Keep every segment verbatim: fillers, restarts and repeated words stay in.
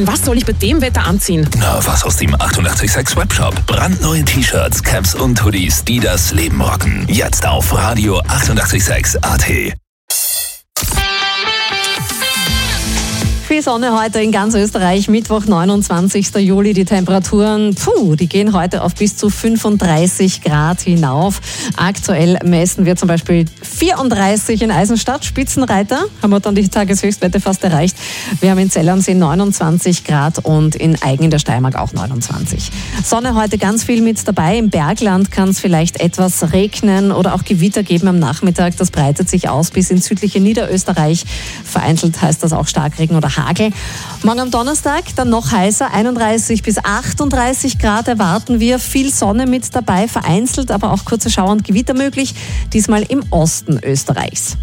Hm, was soll ich bei dem Wetter anziehen? Na, was aus dem achtundachtzig Komma sechs Webshop. Brandneue T-Shirts, Caps und Hoodies, die das Leben rocken. Jetzt auf Radio achtundachtzig Komma sechs A T. Viel Sonne heute in ganz Österreich. Mittwoch, neunundzwanzigster Juli. Die Temperaturen, puh, die gehen heute auf bis zu fünfunddreißig Grad hinauf. Aktuell messen wir zum Beispiel vierunddreißig in Eisenstadt. Spitzenreiter haben wir dann die Tageshöchstwerte fast erreicht. Wir haben in Zell am See neunundzwanzig Grad und in Aigen in der Steiermark auch neunundzwanzig. Sonne heute ganz viel mit dabei. Im Bergland kann es vielleicht etwas regnen oder auch Gewitter geben am Nachmittag. Das breitet sich aus bis ins südliche Niederösterreich. Vereinzelt heißt das auch Starkregen oder Hagel. Morgen am Donnerstag dann noch heißer, einunddreißig bis achtunddreißig Grad erwarten wir. Viel Sonne mit dabei, vereinzelt, aber auch kurze Schauer und Gewitter möglich. Diesmal im Osten Österreichs.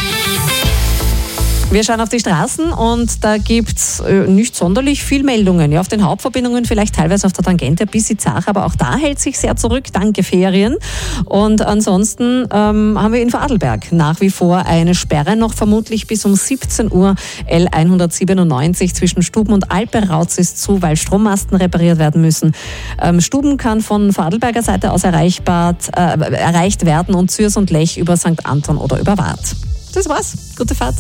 Wir schauen auf die Straßen und da gibt's äh, nicht sonderlich viel Meldungen. Ja, auf den Hauptverbindungen vielleicht teilweise auf der Tangente ein bisschen zart, aber auch da hält sich sehr zurück, danke Ferien. Und ansonsten ähm, haben wir in Vorarlberg nach wie vor eine Sperre, noch vermutlich bis um siebzehn Uhr. L hundertsiebenundneunzig zwischen Stuben und Alperauz ist zu, weil Strommasten repariert werden müssen. Ähm, Stuben kann von Vorarlberger Seite aus erreichbar, äh, erreicht werden und Zürs und Lech über Sankt Anton oder über Waadt. Das war's. Gute Fahrt.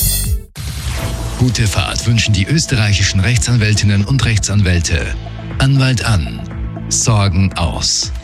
Gute Fahrt wünschen die österreichischen Rechtsanwältinnen und Rechtsanwälte. Anwalt an. Sorgen aus.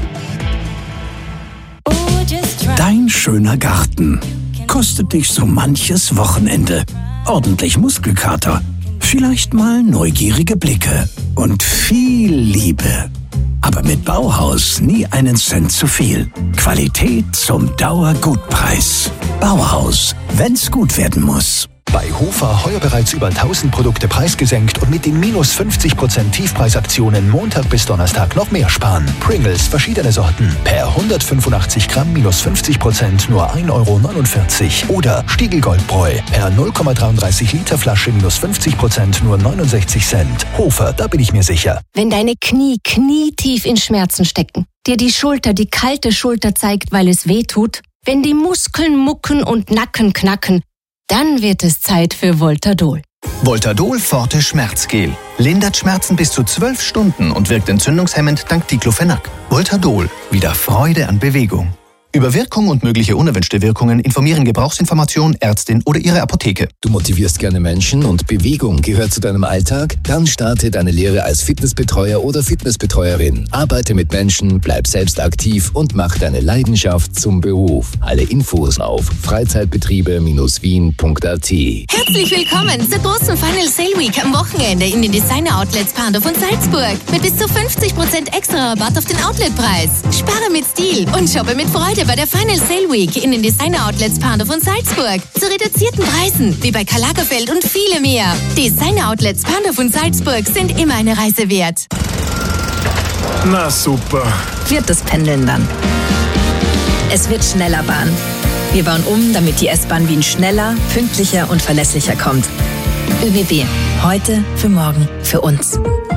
Dein schöner Garten kostet dich so manches Wochenende. Ordentlich Muskelkater, vielleicht mal neugierige Blicke und viel Liebe. Aber mit Bauhaus nie einen Cent zu viel. Qualität zum Dauergutpreis. Bauhaus, wenn's gut werden muss. Bei Hofer heuer bereits über tausend Produkte preisgesenkt und mit den minus fünfzig Prozent Tiefpreisaktionen Montag bis Donnerstag noch mehr sparen. Pringles, verschiedene Sorten, per hundertfünfundachtzig Gramm minus fünfzig Prozent nur ein Euro neunundvierzig. Oder Stiegl Goldbräu, per null Komma dreiunddreißig Liter Flasche minus fünfzig Prozent nur neunundsechzig Cent. Hofer, da bin ich mir sicher. Wenn deine Knie knietief in Schmerzen stecken, dir die Schulter die kalte Schulter zeigt, weil es weh tut, wenn die Muskeln mucken und Nacken knacken, dann wird es Zeit für Voltadol. Voltadol Forte Schmerzgel. Lindert Schmerzen bis zu zwölf Stunden und wirkt entzündungshemmend dank Diclofenac. Voltadol. Wieder Freude an Bewegung. Über Wirkung und mögliche unerwünschte Wirkungen informieren Gebrauchsinformation, Ärztin oder Ihre Apotheke. Du motivierst gerne Menschen und Bewegung gehört zu deinem Alltag? Dann starte deine Lehre als Fitnessbetreuer oder Fitnessbetreuerin. Arbeite mit Menschen, bleib selbst aktiv und mach deine Leidenschaft zum Beruf. Alle Infos auf freizeitbetriebe Bindestrich wien Punkt a t. Herzlich willkommen zur großen Final Sale Week am Wochenende in den Designer Outlets Pandorf und Salzburg. Mit bis zu fünfzig Prozent extra Rabatt auf den Outletpreis. Spare mit Stil und shoppe mit Freude bei der Final Sale Week in den Designer Outlets Pandorf und Salzburg. Zu reduzierten Preisen, wie bei Karl Lagerfeld und viele mehr. Designer Outlets Pandorf und Salzburg sind immer eine Reise wert. Na super. Wird das Pendeln dann. Es wird schneller Bahn. Wir bauen um, damit die S-Bahn Wien schneller, pünktlicher und verlässlicher kommt. ÖBB. Heute, für morgen, für uns.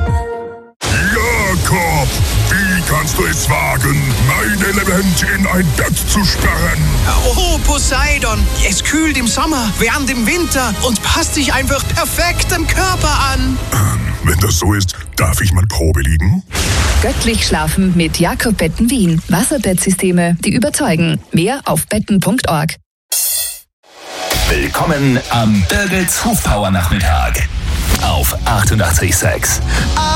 Jakob, wie kannst du es wagen, mein Element in ein Bett zu sperren? Oh, Poseidon, es kühlt im Sommer, wärmt im Winter und passt sich einfach perfekt dem Körper an. Ähm, wenn das so ist, darf ich mal Probe liegen? Göttlich schlafen mit Jakob Betten Wien. Wasserbettsysteme, die überzeugen. Mehr auf betten punkt org. Willkommen am Birgits Hofpower Nachmittag auf achtundachtzig Komma sechs.